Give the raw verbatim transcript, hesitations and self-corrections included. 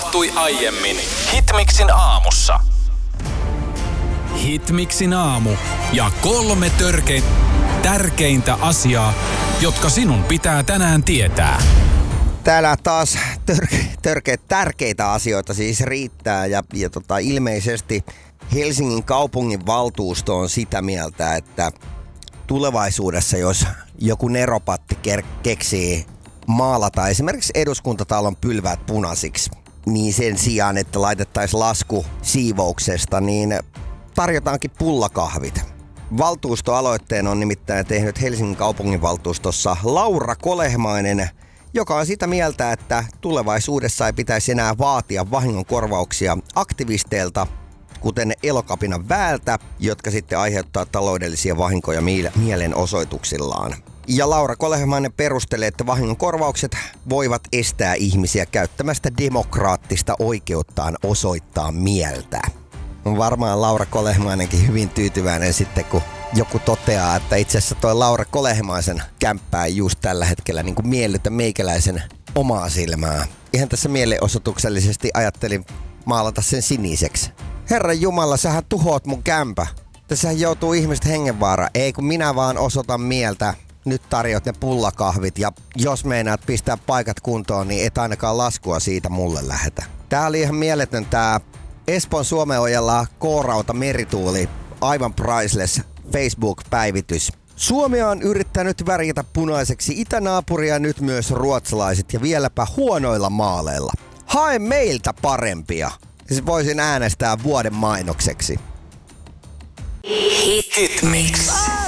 tapahtui aiemmin Hitmixin aamussa. Hitmixin aamu ja kolme törkein, tärkeintä asiaa, jotka sinun pitää tänään tietää. Täällä taas törke, törkeitä tärkeitä asioita siis riittää ja, ja tota, ilmeisesti Helsingin kaupungin valtuusto on sitä mieltä, että tulevaisuudessa jos joku neropatti ker- keksii maalata esimerkiksi eduskuntatalon pylväät punaisiksi, niin sen sijaan, että laitettaisiin lasku siivouksesta, niin tarjotaankin pullakahvit. Valtuustoaloitteen on nimittäin tehnyt Helsingin kaupunginvaltuustossa Laura Kolehmainen, joka on sitä mieltä, että tulevaisuudessa ei pitäisi enää vaatia vahingonkorvauksia aktivisteilta, kuten Elokapinan Väältä, jotka sitten aiheuttaa taloudellisia vahinkoja mielenosoituksillaan. Ja Laura Kolehmainen perustelee, että vahingonkorvaukset voivat estää ihmisiä käyttämästä demokraattista oikeuttaan osoittaa mieltä. On varmaan Laura Kolehmainenkin hyvin tyytyväinen sitten, kun joku toteaa, että itse asiassa toi Laura Kolehmaisen kämppää just tällä hetkellä niin kuin miellytä meikäläisen omaa silmää. Ihan tässä mielenosoituksellisesti ajattelin maalata sen siniseksi. Herran Jumala, sähän tuhoat mun kämpä. Tässähän joutuu ihmiset hengenvaara. Ei kun minä vaan osoitan mieltä. Nyt tarjot ne pullakahvit ja jos meinaat pistää paikat kuntoon, niin et ainakaan laskua siitä mulle lähetä. Tää oli ihan mieletön tää Espoon Suomenojalla K-rauta merituuli, aivan priceless Facebook-päivitys. Suomi on yrittänyt värjätä punaiseksi itänaapuria, nyt myös ruotsalaiset ja vieläpä huonoilla maaleilla. Hae meiltä parempia. Siis voisin äänestää vuoden mainokseksi. Hitmix.